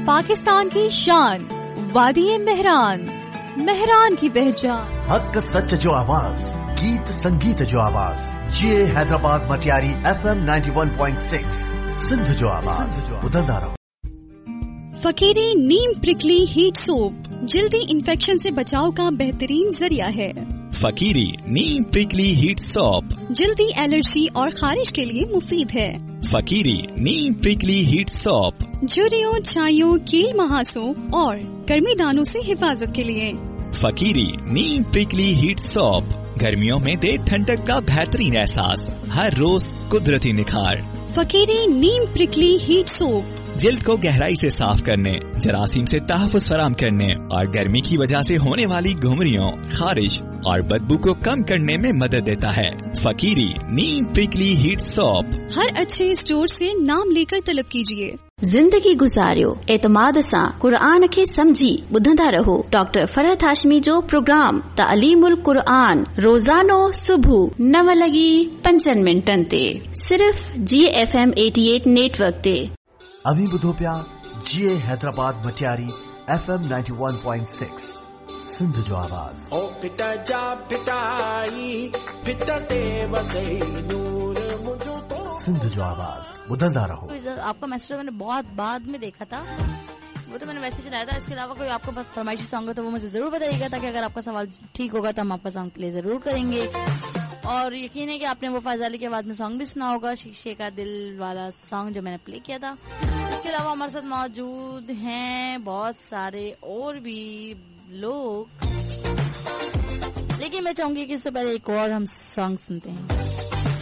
पाकिस्तान की शान, वादी मेहरान, मेहरान की पहचान, हक सच जो आवाज, गीत संगीत जो आवाज, ये हैदराबाद मटियारी FM 91.6 सिंध जो आवाज, उधरदा रहो। फकीरी नीम प्रिकली हीट सोप जल्दी इन्फेक्शन से बचाव का बेहतरीन जरिया है। फकीरी नीम प्रिकली हीट सोप जल्दी एलर्जी और खारिश के लिए मुफीद है। फकीरी नीम प्रिकली हीट सोप झुर्रियों, छाइयों, कील महासों और गर्मी दानों से हिफाजत के लिए। फकीरी नीम प्रिकली हीट सोप गर्मियों में दे ठंडक का बेहतरीन एहसास, हर रोज कुदरती निखार। फकीरी नीम प्रिकली हीट सोप जिल्द को गहराई से साफ करने, जरासीम से तहफ़्फ़ुज़ फराहम करने और गर्मी की वजह से होने वाली घुमरियों, खारिश और बदबू को कम करने में मदद देता है। फकीरी नीम प्रिकली हीट सोप हर अच्छे स्टोर से नाम लेकर तलब कीजिए। जिंदगी गुजारियो एतमाद सां कुरान खे समझी ॿुधंदा रहो। डॉक्टर फरहत हाशमी जो प्रोग्राम तालीमुल कुरान रोजानो सुबह 9:05 ते सिर्फ GFM 88 नेटवर्क ते। अभी ॿुधो पिया GA हैदराबाद मटियारी FM 91.6 सिंध जो आवाज। ओ पिता जा पिताई पिता ते वसई नूर मुझो तो सिंध जो आवाज, उधरदा रहो। आपका मैसेज मैंने बहुत बाद में देखा था, वो तो मैंने मैसेज चलाया था। इसके अलावा कोई आपको बस फरमाइशी सॉन्ग हो तो वो मुझे जरूर बताइएगा, ताकि अगर आपका सवाल ठीक होगा तो हम आपका सॉन्ग प्ले जरूर करेंगे। और यकीन है कि आपने वो फैज़ अली के बाद में सॉन्ग भी सुना होगा, शीशे का दिल वाला सॉन्ग जो मैंने प्ले किया था। इसके अलावा हमारे साथ मौजूद हैं बहुत सारे और भी लोग, लेकिन मैं चाहूंगी कि इससे पहले एक और हम सॉन्ग सुनते हैं।